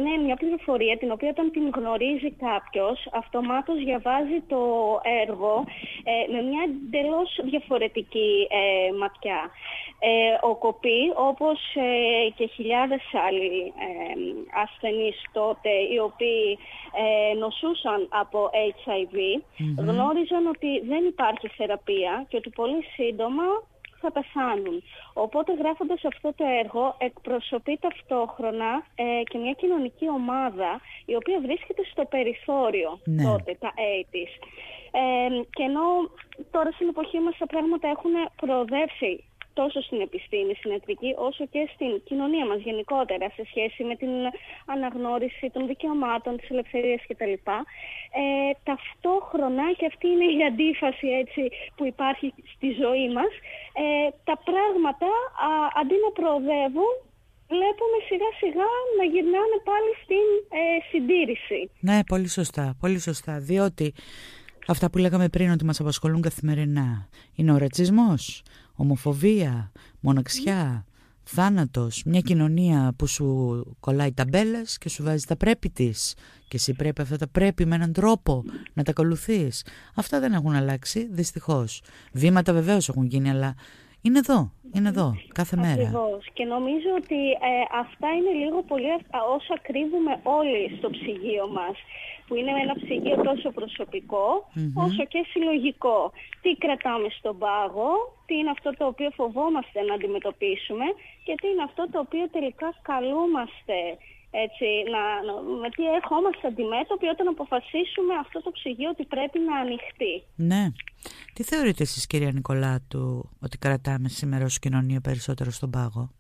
είναι μια πληροφορία την οποία όταν την γνωρίζει κάποιος, αυτομάτως διαβάζει το έργο με μια εντελώς διαφορετική ματιά. Ο Κοπή, όπως και χιλιάδες άλλοι ασθενείς τότε, οι οποίοι νοσούσαν από HIV, γνώριζαν ότι δεν υπάρχει θεραπεία και ότι πολύ σύντομα θα πεθάνουν. Οπότε γράφοντας αυτό το έργο εκπροσωπεί ταυτόχρονα και μια κοινωνική ομάδα η οποία βρίσκεται στο περιθώριο τότε, τα 80's. Και ενώ τώρα στην εποχή μας τα πράγματα έχουν προοδεύσει τόσο στην επιστήμη, στην ιατρική, όσο και στην κοινωνία μας γενικότερα σε σχέση με την αναγνώριση των δικαιωμάτων, της ελευθερίας κτλ. Ταυτόχρονα, και αυτή είναι η αντίφαση έτσι, που υπάρχει στη ζωή μας, τα πράγματα αντί να προοδεύουν, βλέπουμε σιγά σιγά να γυρνάνε πάλι στην συντήρηση. Ναι, πολύ σωστά, πολύ σωστά, διότι αυτά που λέγαμε πριν ότι μας απασχολούν καθημερινά είναι ο ρατσισμός, ομοφοβία, μοναξιά, θάνατος, μια κοινωνία που σου κολλάει ταμπέλες και σου βάζει τα πρέπει της και εσύ πρέπει αυτά τα πρέπει με έναν τρόπο να τα ακολουθείς. Αυτά δεν έχουν αλλάξει, δυστυχώς. Βήματα βεβαίως έχουν γίνει, αλλά είναι εδώ κάθε μέρα. Ακριβώς. Και νομίζω ότι αυτά είναι λίγο πολύ όσα κρύβουμε όλοι στο ψυγείο μας, που είναι ένα ψυγείο τόσο προσωπικό όσο και συλλογικό. Τι κρατάμε στον πάγο, τι είναι αυτό το οποίο φοβόμαστε να αντιμετωπίσουμε και τι είναι αυτό το οποίο τελικά καλούμαστε, έτσι, με τι ερχόμαστε αντιμέτωποι όταν αποφασίσουμε αυτό το ψυγείο ότι πρέπει να ανοιχτεί. Ναι. Τι θεωρείτε εσείς, κυρία Νικολάτου, ότι κρατάμε σήμερα ως κοινωνία περισσότερο στον πάγο?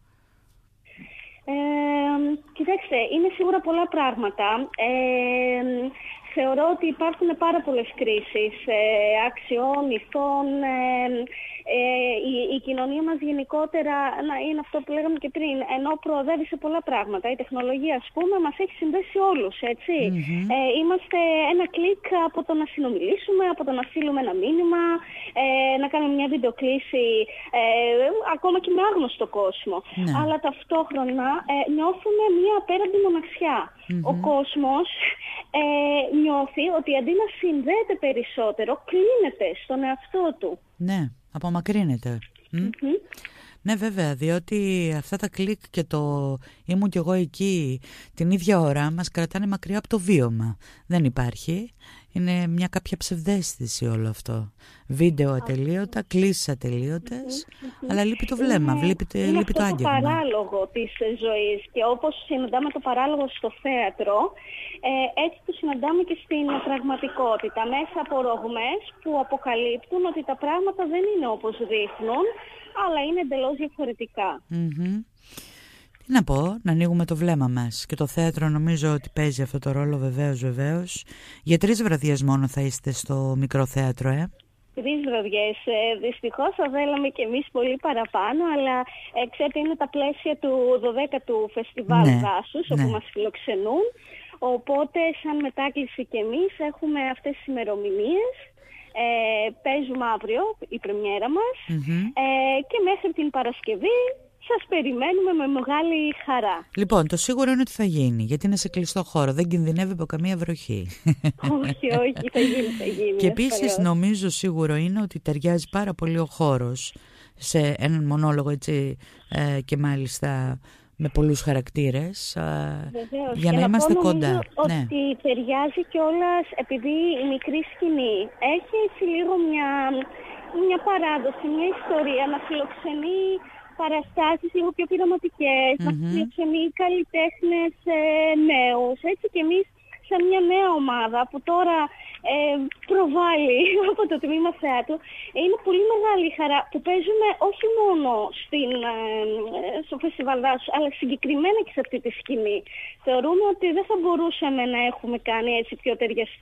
Κοιτάξτε, είναι σίγουρα πολλά πράγματα. Θεωρώ ότι υπάρχουν πάρα πολλές κρίσεις αξιών, ηθών. Η κοινωνία μας γενικότερα είναι αυτό που λέγαμε και πριν, ενώ προοδεύει σε πολλά πράγματα. Η τεχνολογία, ας πούμε, μας έχει συνδέσει όλους, έτσι. Είμαστε ένα κλικ από το να συνομιλήσουμε, από το να στείλουμε ένα μήνυμα, να κάνουμε μια βιντεοκλήση, ακόμα και με άγνωστο κόσμο. Αλλά ταυτόχρονα νιώθουμε μια απέραντη μοναξιά. Ο κόσμος νιώθει ότι αντί να συνδέεται περισσότερο, κλείνεται στον εαυτό του. Ναι, απομακρύνεται. Ναι, βέβαια, διότι αυτά τα κλικ και το ήμουν κι εγώ εκεί την ίδια ώρα μας κρατάνε μακριά από το βίωμα. Δεν υπάρχει. Είναι μια κάποια ψευδαίσθηση όλο αυτό. Βίντεο ατελείωτα, κλήσεις ατελείωτες, αλλά λείπει το βλέμμα, λείπει το άγγιγμα. Είναι αυτό το παράλογο της ζωής, και όπως συναντάμε το παράλογο στο θέατρο, έτσι το συναντάμε και στην πραγματικότητα, μέσα από ρογμές που αποκαλύπτουν ότι τα πράγματα δεν είναι όπως δείχνουν, αλλά είναι εντελώς διαφορετικά. Τι να πω, να ανοίγουμε το βλέμμα μας, και το θέατρο νομίζω ότι παίζει αυτό το ρόλο, βεβαίως. Για 3 βραδιές μόνο θα είστε στο μικρό θέατρο, 3 βραδιές. Δυστυχώς θα θέλαμε και εμείς πολύ παραπάνω, αλλά ξέρετε, είναι τα πλαίσια του 12ου Φεστιβάλ Δάσους, όπου μας φιλοξενούν. Οπότε, σαν μετάκληση και εμείς έχουμε αυτές τις ημερομηνίες. Παίζουμε αύριο η πρεμιέρα μας και μέχρι την Παρασκευή σας περιμένουμε με μεγάλη χαρά. Λοιπόν, το σίγουρο είναι ότι θα γίνει, γιατί είναι σε κλειστό χώρο, δεν κινδυνεύει από καμία βροχή. Όχι, θα γίνει. Και επίσης νομίζω σίγουρο είναι ότι ταιριάζει πάρα πολύ ο χώρος σε έναν μονόλογο, έτσι, και μάλιστα με πολλούς χαρακτήρες. Βεβαίως. Για να είμαστε κοντά. Ότι ταιριάζει κιόλας, επειδή η μικρή σκηνή έχει έτσι λίγο μια παράδοση, μια ιστορία, να φιλοξενεί παραστάσεις λίγο πιο πειραματικές, να φιλοξενεί καλλιτέχνες νέους, έτσι, και εμείς σαν μια νέα ομάδα που τώρα προβάλλει από το τμήμα θεάτρου, είναι πολύ μεγάλη χαρά που παίζουμε όχι μόνο στο Φεστιβάλ Δάσους, αλλά συγκεκριμένα και σε αυτή τη σκηνή. Θεωρούμε ότι δεν θα μπορούσαμε να έχουμε κάνει έτσι πιο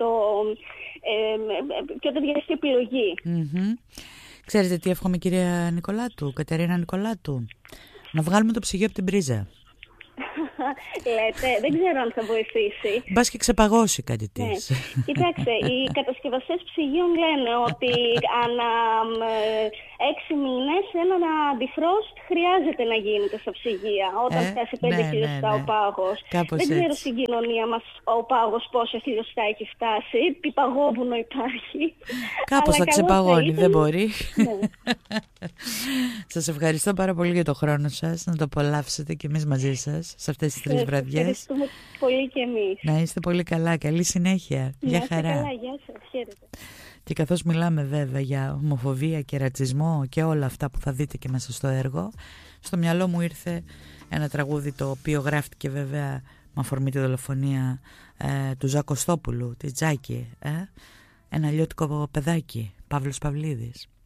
ταιριαστή επιλογή. Ξέρετε τι εύχομαι, κυρία Νικολάτου, Κατερίνα Νικολάτου? Να βγάλουμε το ψυγείο από την πρίζα. λέτε. Δεν ξέρω αν θα βοηθήσει. Μπας και ξεπαγώσει κάτι της. Ναι. Κοιτάξτε, οι κατασκευαστές ψυγείων λένε ότι ανά 6 μήνες ένα αντιφρόστ χρειάζεται να γίνεται στα ψυγεία όταν φτάσει 5 χιλιοστά ο πάγος. Κάπως δεν ξέρω έτσι. στην κοινωνία μας ο πάγος πόσα χιλιοστά έχει φτάσει, τι παγόβουνο υπάρχει. Κάπως θα ξεπαγώνει, δεν μπορεί. Ναι. Σας ευχαριστώ πάρα πολύ για το χρόνο σας, να το απολαύσετε και εμείς μαζί σας σε αυτές τις 3 βραδιές. Ευχαριστούμε πολύ και εμείς. Να είστε πολύ καλά, καλή συνέχεια. Γεια χαρά. Καλά, γεια σας, χαίρετε. Και καθώς μιλάμε βέβαια για ομοφοβία και ρατσισμό και όλα αυτά που θα δείτε και μέσα στο έργο, στο μυαλό μου ήρθε ένα τραγούδι το οποίο γράφτηκε βέβαια με αφορμή τη δολοφονία του Ζακοστόπουλου, τη Τζάκη, ένα αλλιώτικο παιδάκι, Παύλος Παυλίδης.